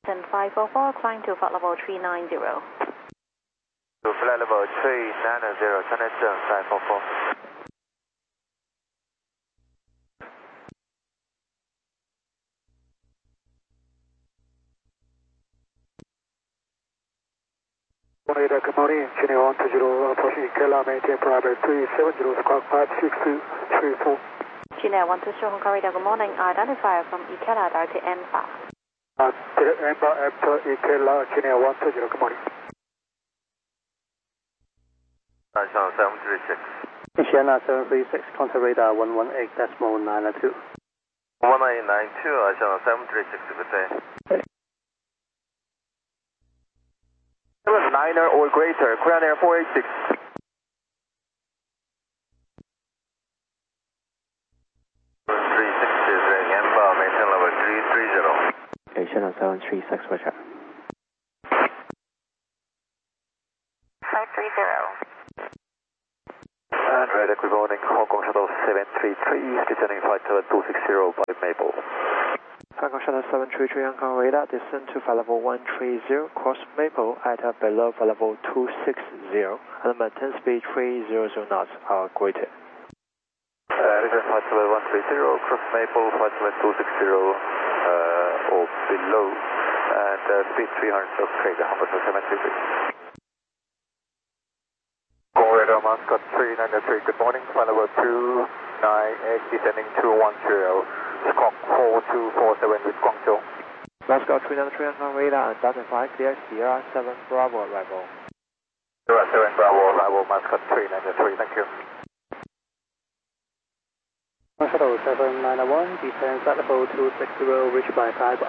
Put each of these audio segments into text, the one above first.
544, climb to flight level 390. To flight level 390, China 544. Good morning, China 120, approaching Ikela, maintain parameter 370, squawk 56234. China 120, Hong Kong radar, good morning. Identifier from Ikela, direct to EMPA. EMPA after Ikela, China 120, good morning. China 736. China 736, contact radar 118.992. 11892, China 736, good day. 7-9er or greater, Korean Air 486. Maintain level 330. China 736, Roger. 530. And radar, good morning, Hong Kong Shuttle 733, descending flight level 260 by Maple. Hong Kong Shuttle 733 Hong Kong radar, descend to flight level 130, cross Maple at below flight level 260, and maintain speed 300 knots or greater. Descend flight level 130, cross Maple, flight level 260 or below, and speed 300 knots, Craig, Hong Kong Shuttle 733. Radar Mascot 393, good morning, flight level 298, descending 210, squawk 4247 with Guangzhou. Mascot 393 Hong Kong radar, identify clear Sierra 7 Bravo arrival. Sierra 7 Bravo arrival, Mascot 393, thank you. Shuttle 791, descend flight level 260, reach by Taiwan.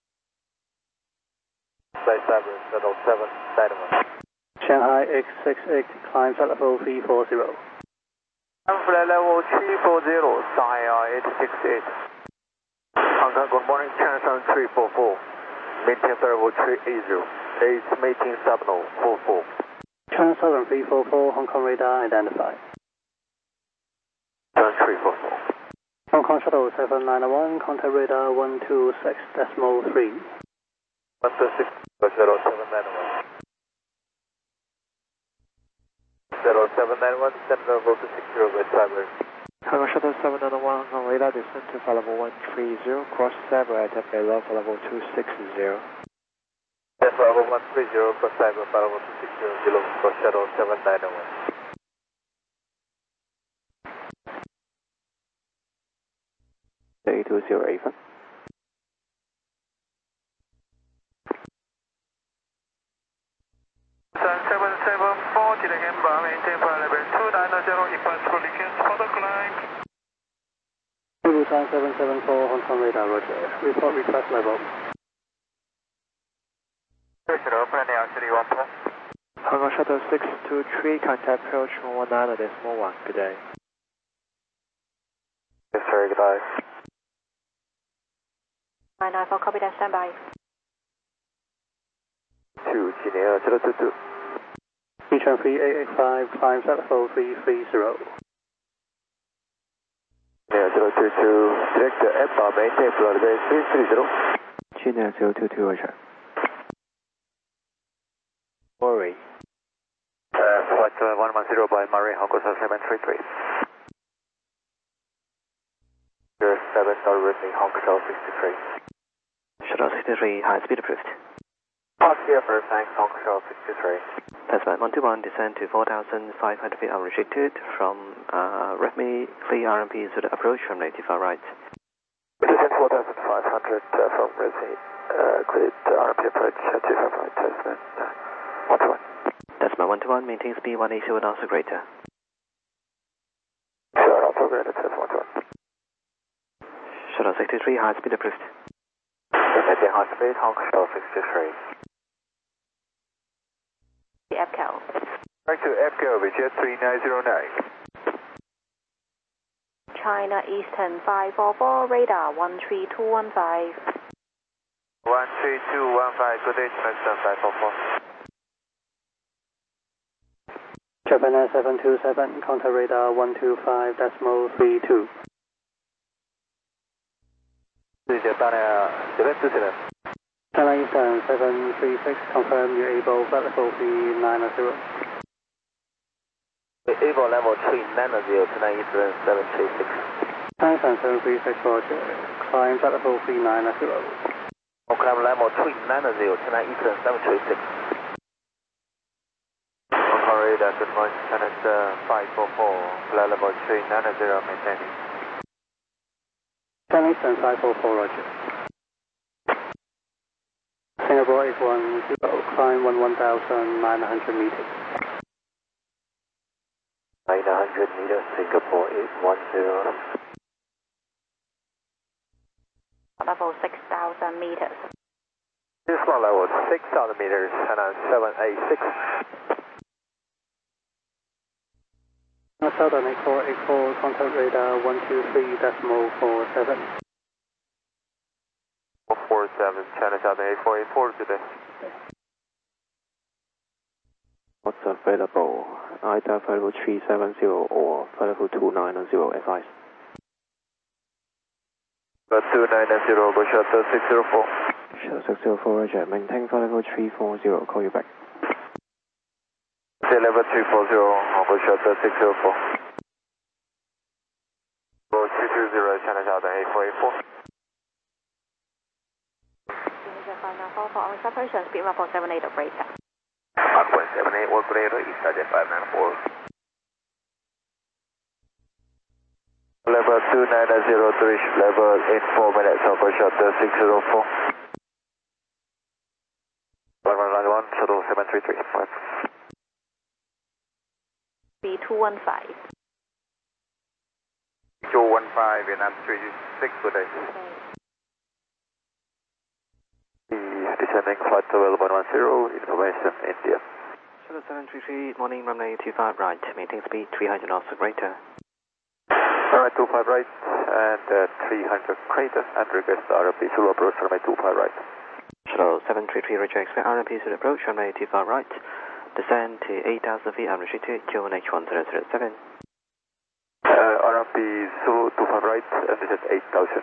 By Cyber, Shuttle 791. Shanghai X68, climb flight level 340. Flight level 340, Shanghai 868. Hong Kong, good morning, China 7344. Maintain flight level 380. It's mating signal 44. China 7344, Hong Kong radar, identified. 7344. Hong Kong Shuttle 791, contact radar 126.3. 126, Shuttle 791. 0791, send level 260 with Cyber. Hong Kong Shuttle 791 Hong Kong radar, descend to flight level 130, cross Cyber at below flight level 260. Send level 130, cross Cyber, flight level 260, below for Shuttle 791. A208. 774, to the EMPA, maintain flight level 290, advance collisions for the climb. Busan 774, Hong Kong radar, roger. Report request level. Hong Kong Shuttle 623, contact approach 119.1, good day. Yes, sir, good day. 994, copy that, stand by. 2, China 022. Return 3885, climb flight level 330. China 022, direct to EMPA, maintain flight level 330. China 022, roger. Worry. Flight 110 by Marine, Hong Kong 733. 07, Rodney, Hong Kong 63. Shuttle 63, high speed approved. Park here for thanks, Hong Kong 63. Passman 121, descend to 4,500 feet unrestricted from Redmi 3 RMP to the approach from native far right. Descend 4,500 from Redmi, cleared RMP approach to far right, Tasman 121. Tasman 121, maintain speed 180 knots or greater. Sure, Alpha greater, Tasman 121. Shuttle 63, high speed approved. Maintain high speed, Hong Kong 63. EPCAL. Back to EPCAL, Jet 3909. China Eastern 544, radar 13215. 13215, good day, China 544. Japan Air 727, contact radar 125.32. Japan Air 727. China Eastern 736, confirm you're able flight level 390. Able level 390, China Eastern 736. China Eastern 736, Roger. Climb flight level 390. Climb level 390, China Eastern 736. Radar, good morning, China 544, flight level 390, maintaining. China Eastern 544, Roger. Singapore 810, climb 11,900 meters. 900 meters, Singapore 810. Level 6,000 meters. This one level 6,000 meters, China 786. Southern 8484, contact radar 123.47. 47, China Southern 8484 today. What's available? Either flight level 370 or flight level 290, advice. 290, go shuttle 604. Shuttle 604, Roger. Maintain flight level 340, call you back. Level 340, go shuttle 604. Go 220, China Southern 8484. On separation, speed level 78 operator. 1.78, operator, East Target 594. Level 290, to reach level in 4 minutes, go shuttle 604. 1191, shuttle 733. 215. 215, Vietnam 36, good day. Descending flight level 110, information India. Shuttle 733, morning, runway 25 right, maintain speed 300 knots, greater. Alright, 25 right and 300 crater and request RMP Zulu approach runway 25 right. Shuttle 733, Roger, expect RMP Zulu approach runway 25 right. Descend to 8,000 feet unrestricted, QNH 1007. RMP Zulu 25 right and this is 8,000.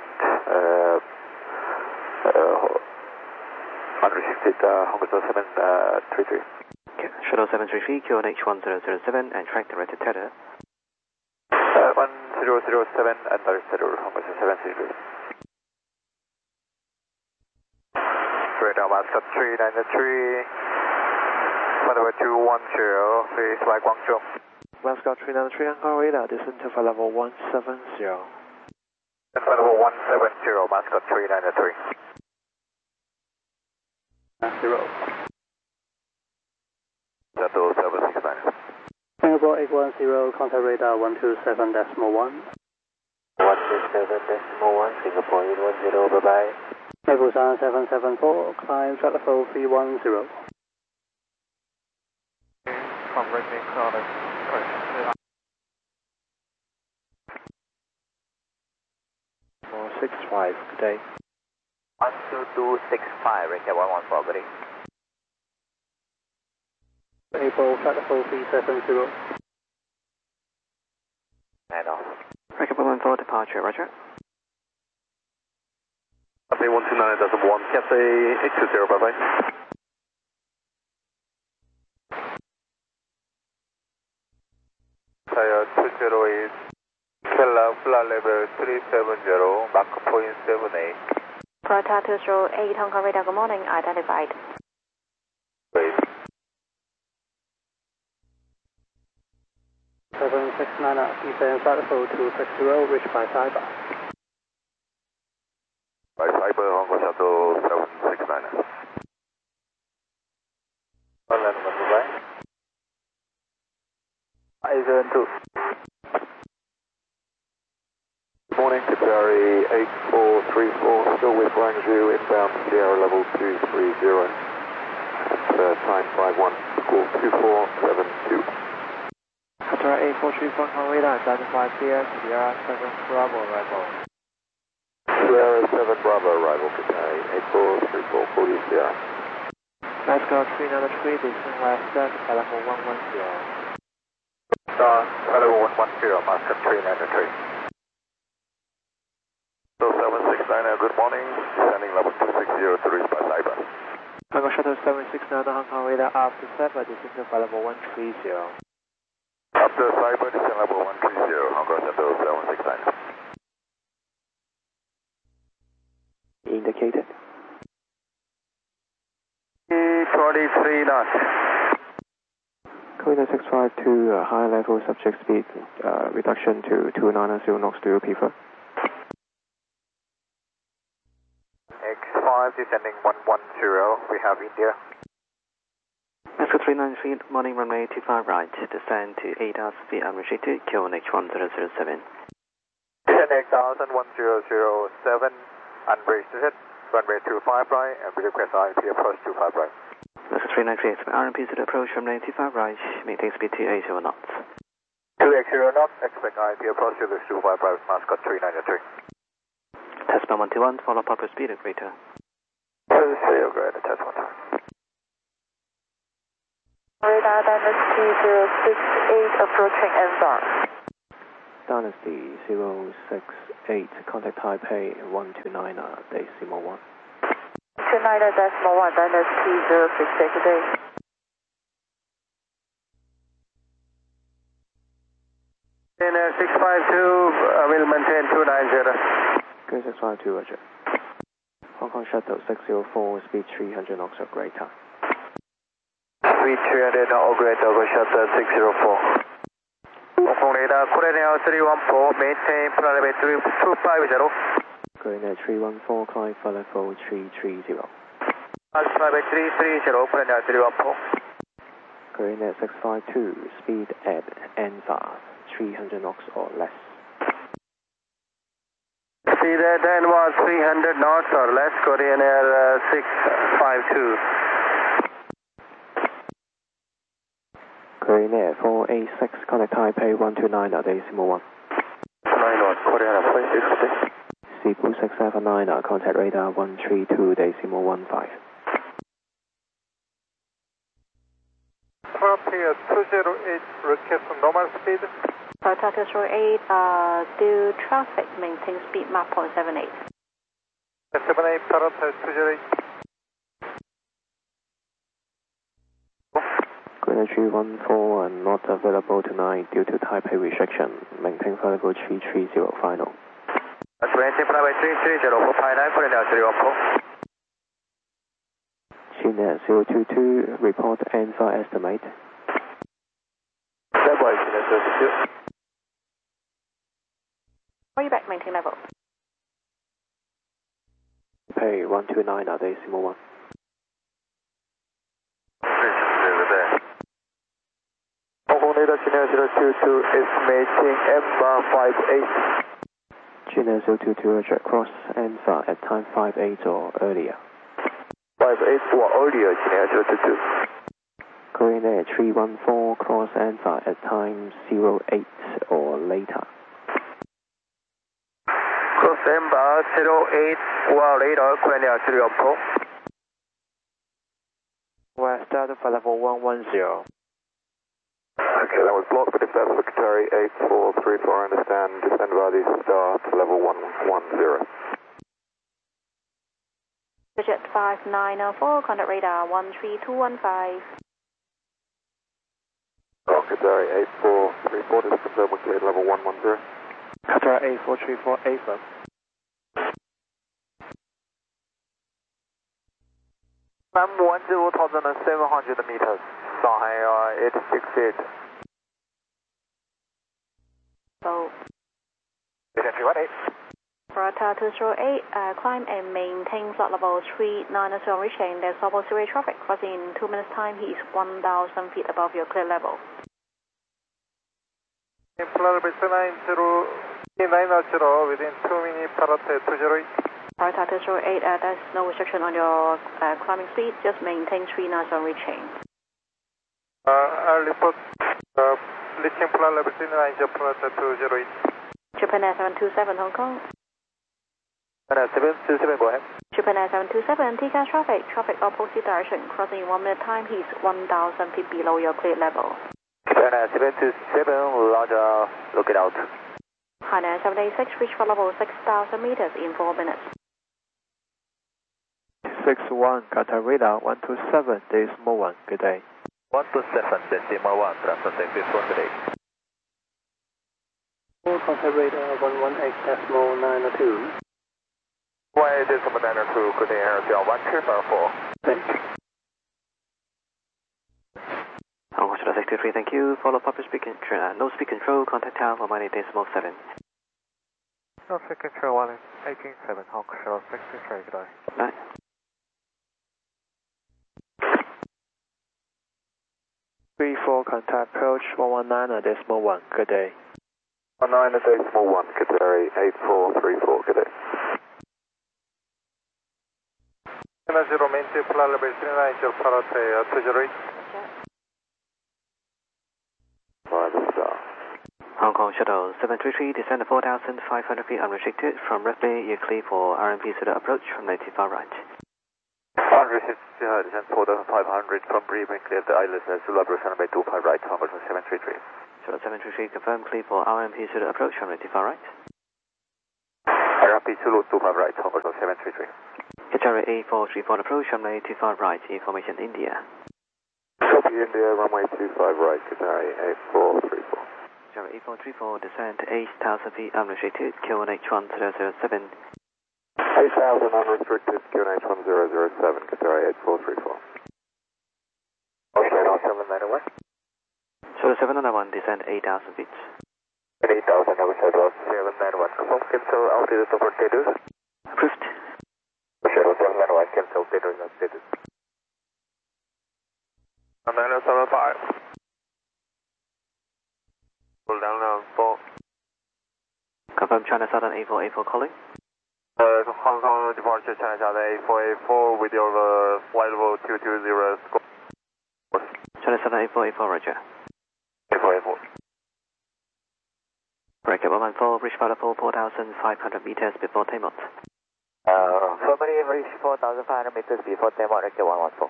Unrestricted, Hong Kong 733. Shuttle 733, QNH 1007 and track the rated tether. 1007 and direct tether, Hong Kong 733. Radar master 393. Runway 210, face by Guangzhou. Mascot 393, Anchor radar, descend to flight level 170. And flight level 170, Mascot 393. 0. Shuttle 769. Singapore 810, contact radar 127.1. 127.1, Singapore 810, bye-bye. Busan 774, climb flight level 310. From Redmi Cloud. 465, good day. 12265, recap 114, good day. April flight level 370. And off. Recap 114, departure, Roger. Cathay 129.1, Cathay 820, bye-bye. Tire 208, Kella flight level 370, Mach point 78. Prata 208, Hong Kong radar, good morning, identified. Wait. 769 descend flight level 260, reach by Cyber. By Cyber, Hong Kong Shuttle 769. Land Dubai. 872. Morning, Qatari 8434, still with Guangzhou, inbound Sierra level 230. Time 51, call 2472. Qatar 8434, Anchor radar, identify CS, Sierra 7 Bravo arrival. Sierra 7 Bravo arrival, Qatari 8434, 40 Sierra. Mascot 393, descend west, flight level 110. Level 110, Mascot 393. So 769, good morning, descending level 260 to reach by Cyber. Shuttle 769 Hong Kong radar after 7, descend to flight level 130. After 5, descend level 130, Hong Kong Shuttle 769. Indicated. 23 knots. Korean 652, high level subject speed reduction to 290 knots. Do you prefer? X5 descending 110, we have India. Oscar 393, morning runway 25 right, descend to 8 feet unrestricted, QNH 1007. Descend 8000 1007, unrestricted, runway 25 right, and we request IP approach 25 right. Oscar 393, expect RMP to approach from 95 right, maintain speed to 80 knots. 280 knots, expect IP approach to the 25 right, Mascot 393. Test 121, follow proper speed and greater. Great, test 1. Radar Dynasty 068 approaching N-bar. Dynasty 068, contact Taipei 129 decimal 1. 29 decimal 1, Dynasty 068 today. In 652, will maintain 290. Good 652, roger. Hong Kong Shuttle 604, speed 300 knots or greater. Speed 300 knots or greater, Hong Kong Shuttle 604. Hong Kong radar, Korean Air 314, maintain flight level 250. Korean Air 314, climb flight level 330. Flight level 330, Korean Air 314. Korean Air 652, speed at NVAR 300 knots or less. Speed at NVAR 300 knots or less, Korean Air 652. Korean Air 486, contact Taipei 129 decimal 1. 9 knots, Korean Air 486. Cebu 679, contact radar 132 decimal 15. Frontier 208, request normal speed. Delta 208, due traffic, maintain speed map 0.78. 78, Parrot 208. Korean 314 and not available tonight due to Taipei restriction. Maintain flight level 330 final. Maintain flight level 330 for Pi 9, Korean Air 314. China 022, report NVAR estimate. Standby, China 022. Are you back, maintain level? Pay 129 decimal 1. Hong Kong radar China 022, estimating NVAR 58. China 022, roger, cross NVAR at time 58 or earlier. 58 or earlier, China 022. Korean Air 314, cross NVAR at time 08 or later. Cross NVAR 08 or later, Korean Air 314. West Delta flight level 110. Okay, that was blocked, but if that's Secretary 8434, I understand, descend via the star to level 110. Digit 5904, contact radar 13215. Secretary 8434, just confirm we cleared level 110. Qatar 8434, affirm. I'm 10,700 meters, Shanghai 868. So, Descent 318. Delta 208, climb and maintain flight level 390 on reaching. There's normal seaway traffic. Crossing in 2 minutes time, he is 1,000 feet above your clear level. Flight level 290 within 2 minutes, Parrot 208. Delta 208, there's no restriction on your climbing speed. Just maintain 390 on reaching. I'll report reaching flight level 390, Parrot 208. Japan Air 727 Hong Kong. Japan Air 727, go ahead. Japan Air 727, TCAS traffic opposite direction. Crossing in 1 minute time, he is 1,000 feet below your clear level. Japan Air 727, Roger, look it out. Hainan 786, reach for level 6,000 meters in 4 minutes. 261, contact radar 127.1, good day. 127.1, transfer service 1, good day. Contact radar 118.902. 118.902, good day, Airfield 124. Thank you. Hong Kong Shuttle 623, thank you. Follow proper speed control, no speed control, contact tower for 118.7. No speed control 118.7, Hong Kong Shuttle 623, good day. Right. Three four, contact approach 119.1, good day. 119.1, Qatari 8434, good day. 0, maintain flight level 39, Paratea, 208. Hong Kong Shuttle 733, descend 4,500 feet unrestricted. From Redmay, you clear for RMP to the approach from native far right. Unrestricted, descend 4,500 from Bremen, clear the island as Zulu approach runway 25 right, Hong Kong 733. Shuttle 733, confirm clear for RMP to the approach from native far right. RMP Zulu 25 right, Hong Kong 733. Qatari A434 approach from native far right, information India. Copy India, runway 25 right, Qatari 8434. Qatari A434, descend 8,000 feet unrestricted, QNH 1007. 8,000 unrestricted, QNH 1007, Qatari 8434. Okay, now 791. Shuttle 791, descend 8,000 feet. 8,000, Shuttle 791. Confirm cancel altitude support status. Approved. Shuttle 791, cancel status. 975. Pull down 4. Confirm China Southern A484 calling. Hong Kong departure China Southern A484 with your flight level 220 score. China Southern A484, roger. A484. Break at 114, reach flight level 4,500 meters before takeoff. Formally reach 4,500 meters before takeoff, Record 114.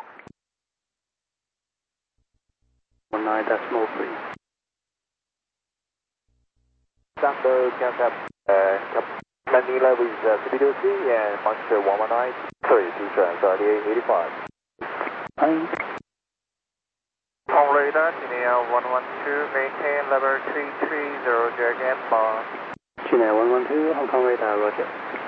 19.3. Thunder contact Manila with CBDC and Monster 119, sorry, 3885. On radar, China 112, maintain level 330, Jack and bar. China 112, Hong Kong radar, roger.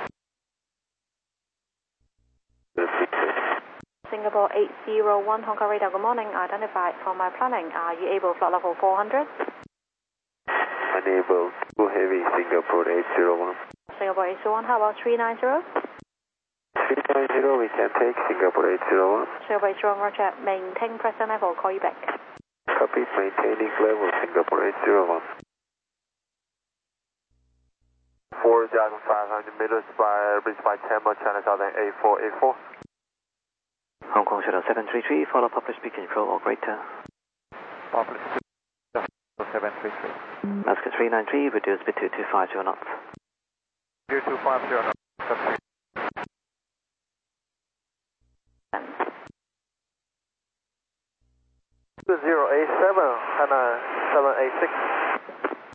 Singapore 801, Hong Kong radar, good morning. Identified from my planning. Are you able flight level 400? Unable to heavy, Singapore 801. Singapore 801, how about 390? 390, we can take Singapore 801. Singapore 801, roger. Maintain present level, call you back. Copy, maintaining level, Singapore 801. 4,500 meters by reach by Tampa, China Southern A484. Hong Kong Shuttle 733, follow public speed control or greater. Public 733. Alaska 393, reduce speed to 250 knots. 2250 knots. 2087 and 786.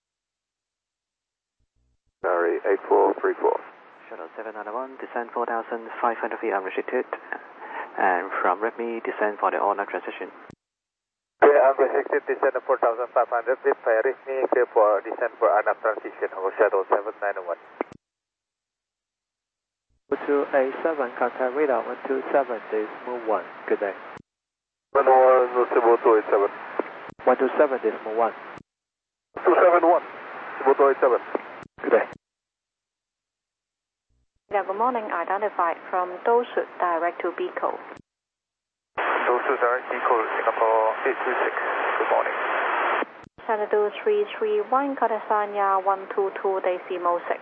Sorry, 8434. Shuttle 791, descend 4,500 feet unrestricted. And from Redmay, descend for the honor transition. Unrestricted descend 4,500 feet, reach me clear for descend for honor transition of Shuttle 791. 2287, contact radar 127.1, good day. 127. 127.1. 271. 287. Good day. Yeah, good morning. Identified from Dosud direct to Bicol. Dosud direct Bicol, Singapore 826. Good morning. Senator 331, Katasanya 122.6.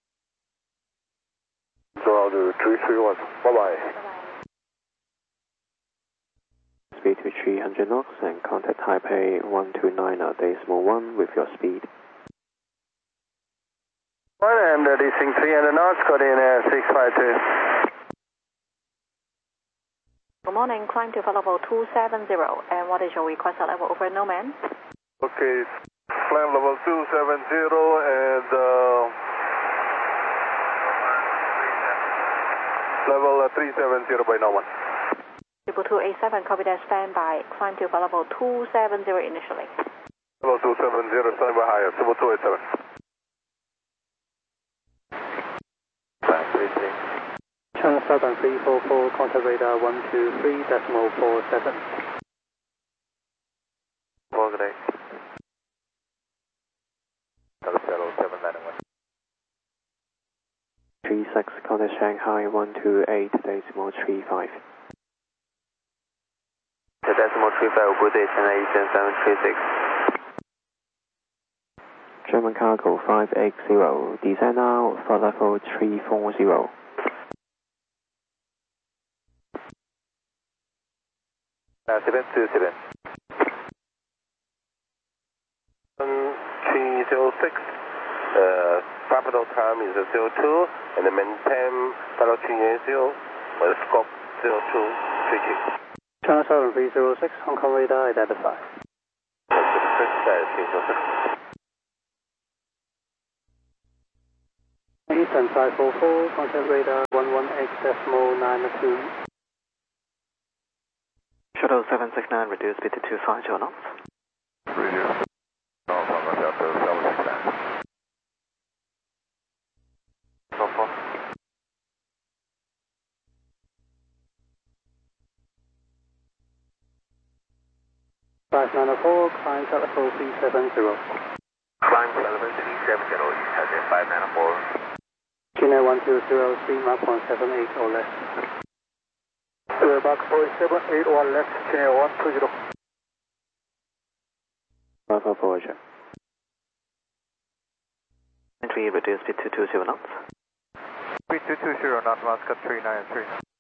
Roger 331. Bye-bye. Speed to 300 knots and contact Taipei 129.1 with your speed. And descending 300 knots, coordinate 652. Good morning. Climb to level 270. And what is your request level over no man? Okay, climb level 270 and Level 370 by now 1. Triple 287, copy that, stand by. Climb to level 270 initially. Level 270, stand by higher, triple 287. Channel Southern 344, contact radar 123.47. Good day. 36, contact Shanghai 128.35. Decimal 35, good day, Chennai Eastern 736. German cargo 580, descend now for level 340. Seven 306. Capital time is 02 and maintain Palo 380 with scope 0232. Channel Southern 306, Hong Kong radar identified. Eastern 544, contact radar 118.92. Shuttle 769, reduce speed to 250 knots. Reduce. Delta 769. So far. 594, climb to level 370. Climb to level 370, has a 594. Chennai 1203, Mach 178 or less. Mach 478 or less, Chennai 120. Bravo Voyager. Entry, reduce speed to 20 knots. Speed to 20 knots, Moscow 393.